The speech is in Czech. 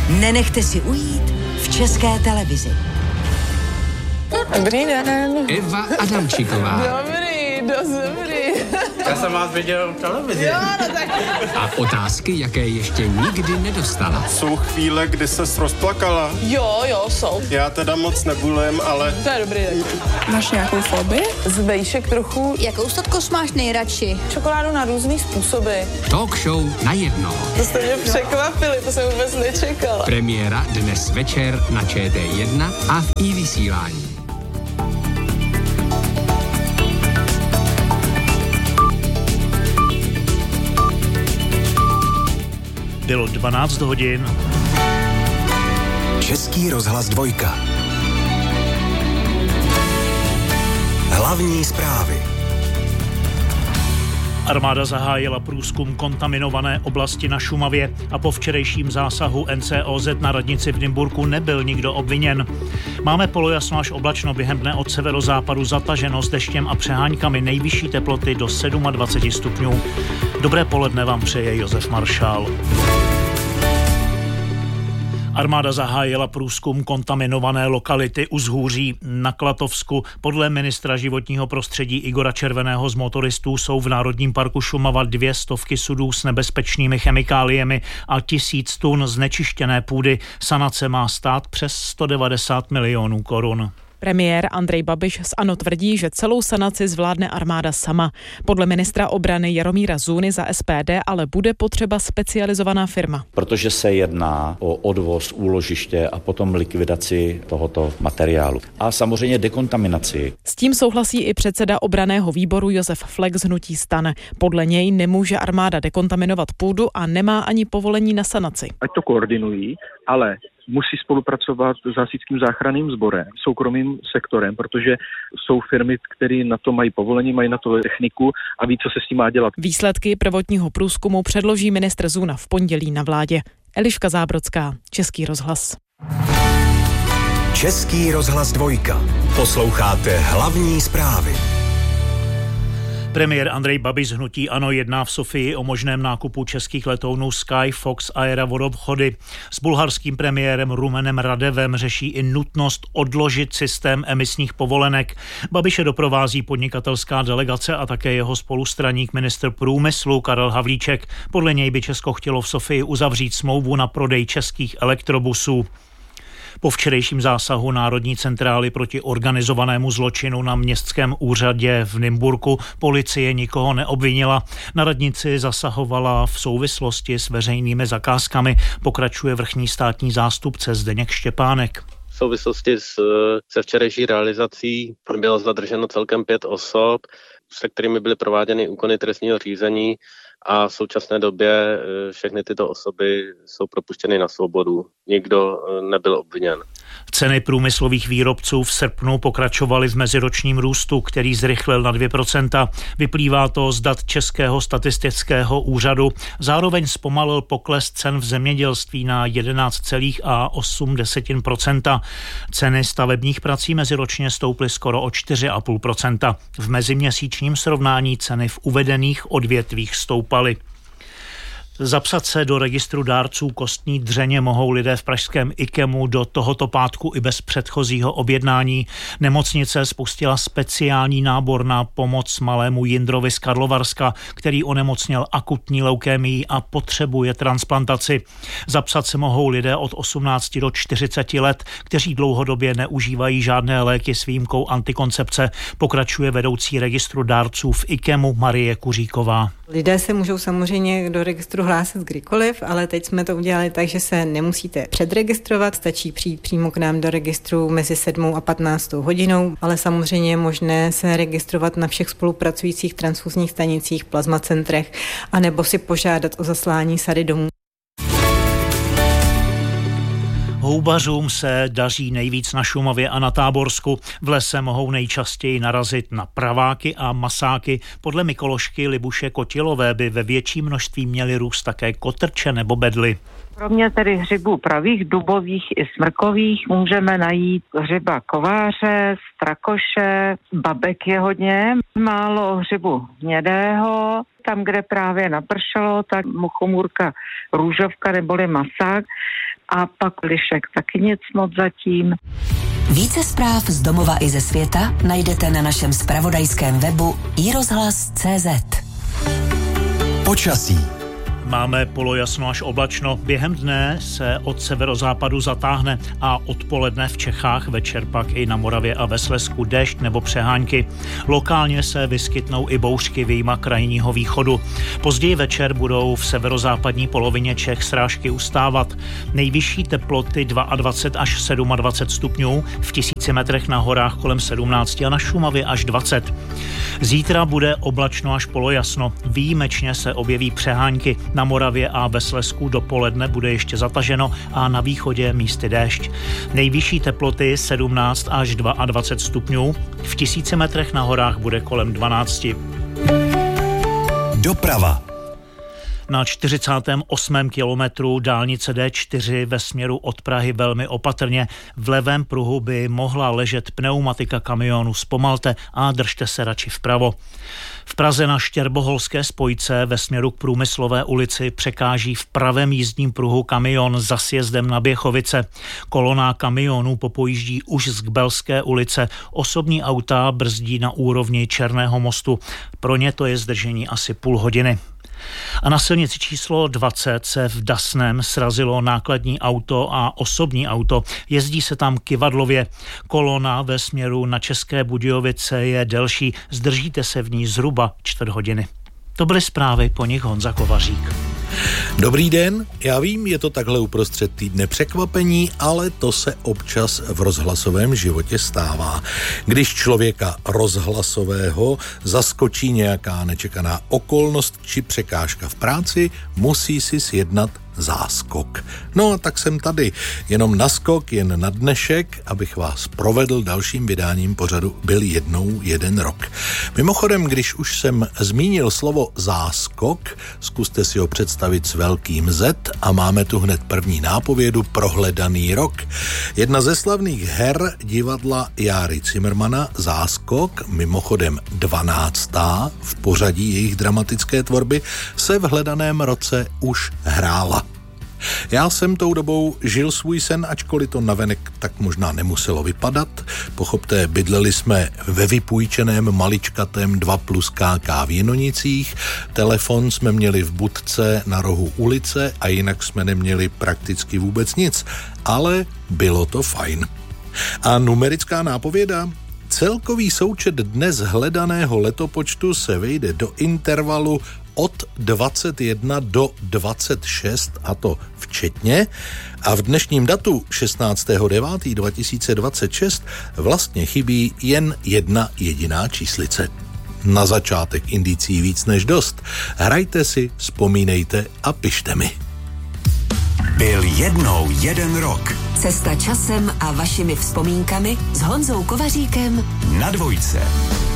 Nenechte si ujít v České televizi. Dobrý den. Eva Adamčíková. Dobrý. Já jsem vás viděl v televizi. Jo, no tak. A otázky, jaké ještě nikdy nedostala. Jsou chvíle, kdy ses rozplakala. Jo, jsou. Já teda moc nebulím, ale... To je dobrý taky. Máš nějakou fobii? Z vejšek trochu. Jakou sladkost máš nejradši? Čokoládu na různý způsoby. Talk show na jednoho. To jste mě překvapili, to jsem vůbec nečekala. Premiéra dnes večer na ČT1 a v iVysílání. Bylo 12 hodin. Český rozhlas 2. Hlavní zprávy. Armáda zahájila průzkum kontaminované oblasti na Šumavě a po včerejším zásahu NCOZ na radnici v Nymburku nebyl nikdo obviněn. Máme polojasno až oblačno, během dne od severozápadu zataženo s deštěm a přeháňkami, nejvyšší teploty do 27 stupňů. Dobré poledne vám přeje Josef Maršál. Armáda zahájila průzkum kontaminované lokality Uzhůří na Klatovsku. Podle ministra životního prostředí Igora Červeného z motoristů jsou v Národním parku Šumava 200 sudů s nebezpečnými chemikáliemi a 1000 tun znečištěné půdy. Sanace má stát přes 190 milionů korun. Premiér Andrej Babiš z ANO tvrdí, že celou sanaci zvládne armáda sama. Podle ministra obrany Jaromíra Zůny za SPD ale bude potřeba specializovaná firma. Protože se jedná o odvoz, úložiště a potom likvidaci tohoto materiálu. A samozřejmě dekontaminaci. S tím souhlasí i předseda obranného výboru Josef Flek z hnutí STAN. Podle něj nemůže armáda dekontaminovat půdu a nemá ani povolení na sanaci. Ať to koordinují, ale musí spolupracovat s hasičským záchranným sborem, soukromým sektorem, protože jsou firmy, které na to mají povolení, mají na to techniku a ví, co se s tím má dělat. Výsledky prvotního průzkumu předloží ministr Zůna v pondělí na vládě. Eliška Zábrodská, Český rozhlas. Český rozhlas 2. Posloucháte hlavní zprávy. Premiér Andrej Babiš z hnutí ANO jedná v Sofii o možném nákupu českých letounů Sky, Fox a Aera Vodobchody. S bulharským premiérem Rumenem Radevem řeší i nutnost odložit systém emisních povolenek. Babiše doprovází podnikatelská delegace a také jeho spolustraník ministr průmyslu Karel Havlíček. Podle něj by Česko chtělo v Sofii uzavřít smlouvu na prodej českých elektrobusů. Po včerejším zásahu Národní centrály proti organizovanému zločinu na městském úřadě v Nymburku policie nikoho neobvinila. Na radnici zasahovala v souvislosti s veřejnými zakázkami, pokračuje vrchní státní zástupce Zdeněk Štěpánek. V souvislosti se včerejší realizací bylo zadrženo celkem 5 osob, se kterými byly prováděny úkony trestního řízení a v současné době všechny tyto osoby jsou propuštěny na svobodu. Nikdo nebyl obviněn. Ceny průmyslových výrobců v srpnu pokračovaly v meziročním růstu, který zrychlil na 2%. Vyplývá to z dat Českého statistického úřadu. Zároveň zpomalil pokles cen v zemědělství na 11,8%. Ceny stavebních prací meziročně stouply skoro o 4,5%. V meziměsíčním srovnání ceny v uvedených odvětvích stoupaly. Zapsat se do registru dárců kostní dřeně mohou lidé v pražském IKEMu do tohoto pátku i bez předchozího objednání. Nemocnice spustila speciální nábor na pomoc malému Jindrovi z Karlovarska, který onemocněl akutní leukémií a potřebuje transplantaci. Zapsat se mohou lidé od 18 do 40 let, kteří dlouhodobě neužívají žádné léky s výjimkou antikoncepce, pokračuje vedoucí registru dárců v IKEMu Marie Kuříková. Lidé se můžou samozřejmě do registru hlásit kdykoliv, ale teď jsme to udělali tak, že se nemusíte předregistrovat, stačí přijít přímo k nám do registru mezi 7 a 15 hodinou, ale samozřejmě je možné se registrovat na všech spolupracujících transfuzních stanicích, plazmacentrech, anebo si požádat o zaslání sady domů. Houbařům se daří nejvíc na Šumavě a na Táborsku. V lese mohou nejčastěji narazit na praváky a masáky. Podle mykoložky Libuše Kotilové by ve větší množství měly růst také kotrče nebo bedly. Kromě tedy hřibů pravých, dubových i smrkových můžeme najít hřiba kováře, strakoše, babek je hodně, málo hřibu hnědého, Tam, kde právě napršelo, tak muchomůrka růžovka neboli masák a pak lišek taky nic moc zatím. Více zpráv z domova i ze světa najdete na našem zpravodajském webu iRozhlas.cz. Počasí. Máme polojasno až oblačno. Během dne se od severozápadu zatáhne a odpoledne v Čechách, večer pak i na Moravě a ve Slezsku déšť nebo přehánky. Lokálně se vyskytnou i bouřky vyjma krajního východu. Později večer budou v severozápadní polovině Čech srážky ustávat. Nejvyšší teploty 22 až 27 stupňů, v 1000 metrech na horách kolem 17 a na Šumavě až 20. Zítra bude oblačno až polojasno. Výjimečně se objeví přehánky. Na Moravě a ve Slezsku dopoledne bude ještě zataženo a na východě místy déšť. Nejvyšší teploty 17 až 22 stupňů, v 1000 metrech na horách bude kolem 12. Doprava. Na 48. kilometru dálnice D4 ve směru od Prahy velmi opatrně. V levém pruhu by mohla ležet pneumatika kamionu. Zpomalte a držte se radši vpravo. V Praze na Štěrboholské spojce ve směru k Průmyslové ulici překáží v pravém jízdním pruhu kamion za sjezdem na Běchovice. Kolona kamionů popojíždí už z Kbelské ulice. Osobní auta brzdí na úrovni Černého mostu. Pro ně to je zdržení asi půl hodiny. A na silnici číslo 20 se v Dasném srazilo nákladní auto a osobní auto. Jezdí se tam kyvadlově. Kolona ve směru na České Budějovice je delší. Zdržíte se v ní zhruba 4 hodiny. To byly zprávy, po nich Honza Kovařík. Dobrý den, já vím, je to takhle uprostřed týdne překvapení, ale to se občas v rozhlasovém životě stává. Když člověka rozhlasového zaskočí nějaká nečekaná okolnost či překážka v práci, musí si sjednat záskok. No a tak jsem tady, jenom naskok, jen na dnešek, abych vás provedl dalším vydáním pořadu Byl jednou jeden rok. Mimochodem, když už jsem zmínil slovo záskok, zkuste si ho představit s velkým Z a máme tu hned první nápovědu Prohledaný rok. Jedna ze slavných her divadla Járy Cimrmana, Záskok, mimochodem 12. v pořadí jejich dramatické tvorby, se v hledaném roce už hrála. Já jsem tou dobou žil svůj sen, ačkoliv to navenek tak možná nemuselo vypadat. Pochopte, bydleli jsme ve vypůjčeném maličkatém 2+ KK v Jinonicích, telefon jsme měli v budce na rohu ulice a jinak jsme neměli prakticky vůbec nic, ale bylo to fajn. A numerická nápověda? Celkový součet dnes hledaného letopočtu se vejde do intervalu od 21 do 26, a to včetně, a v dnešním datu 16.9.2026 vlastně chybí jen jedna jediná číslice. Na začátek indicí víc než dost. Hrajte si, vzpomínejte a pište mi. Byl jednou jeden rok. Cesta časem a vašimi vzpomínkami s Honzou Kovaříkem Na Dvojce.